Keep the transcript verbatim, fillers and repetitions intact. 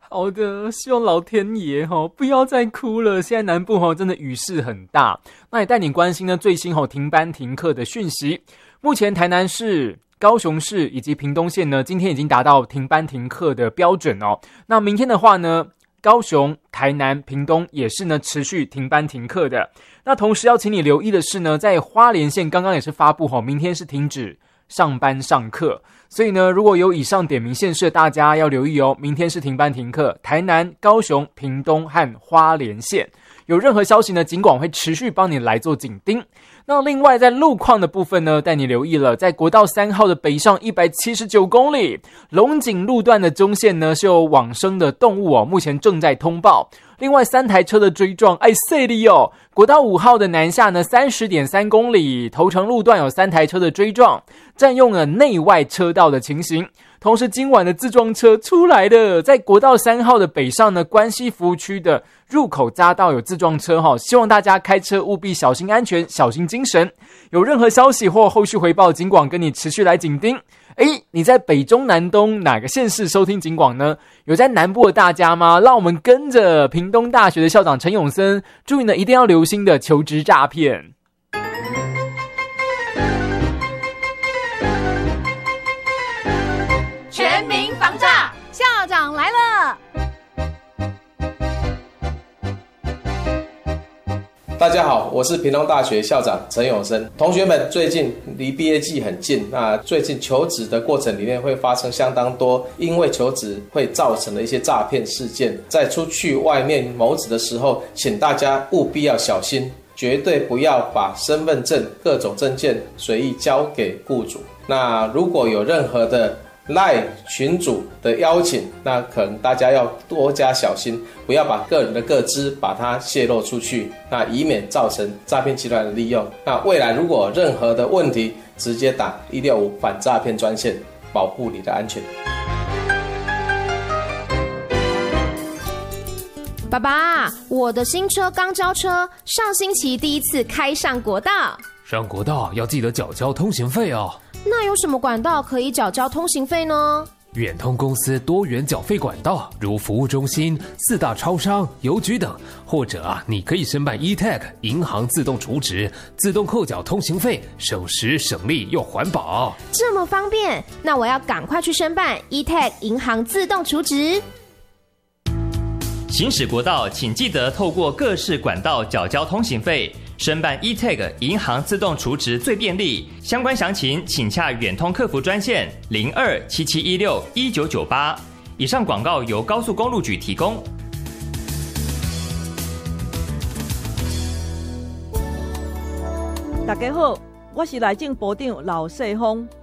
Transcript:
好的，希望老天爷齁不要再哭了。现在南部齁真的雨势很大，那也带你关心呢最新齁停班停课的讯息。目前台南市、高雄市以及屏东县呢，今天已经达到停班停课的标准哦。那明天的话呢，高雄、台南、屏东也是呢持续停班停课的。那同时要请你留意的是呢，在花莲县刚刚也是发布齁，明天是停止上班上课，所以呢，如果有以上点名县市的大家要留意哦，明天是停班停课，台南、高雄、屏东和花莲县。有任何消息呢，警广会持续帮你来做紧盯。那另外在路况的部分呢，带你留意了，在国道三号的北上一百七十九公里，龙井路段的中线呢是有往生的动物哦，目前正在通报。另外三台车的追撞，哎塞利哦！国道五号的南下呢，三十点三公里，头城路段有三台车的追撞，占用了内外车道的情形。同时，今晚的自撞车出来了，在国道三号的北上呢，关西服务区的入口匝道有自撞车哈，希望大家开车务必小心安全，小心精神。有任何消息或后续回报，警广跟你持续来紧盯。诶，你在北中南东哪个县市收听警广呢？有在南部的大家吗？让我们跟着屏东大学的校长陈永森，注意呢，一定要留心的求职诈骗。 全民防诈，校长来了。 大家好，我是屏东大学校长陈永生。同学们，最近离毕业季很近，那最近求职的过程里面会发生相当多因为求职会造成的一些诈骗事件。在出去外面谋职的时候，请大家务必要小心，绝对不要把身份证、各种证件随意交给雇主。那如果有任何的赖群组的邀请，那可能大家要多加小心，不要把个人的个资把它泄露出去，那以免造成诈骗集团的利用。那未来如果有任何的问题，直接打一六五反诈骗专线，保护你的安全。 爸爸，我的新车刚交车，上星期第一次开上国道。 上国道要记得缴交通行费哦。 那有什么管道可以缴交通行费呢？ 远通公司多元缴费管道，如服务中心、四大超商、邮局等，或者啊，你可以申办 E T A G 银行自动储值，自动扣缴通行费，省时省力又环保。 这么方便，那我要赶快去申办 E T A G 银行自动储值。 行驶国道，请记得透过各式管道缴交通行费。申办 E T A G 银行自动储值最便利，相关详情请洽远通客服专线零二七七一六一九九八。以上广告由高速公路局提供。 大家好，我是内政部长老世峰。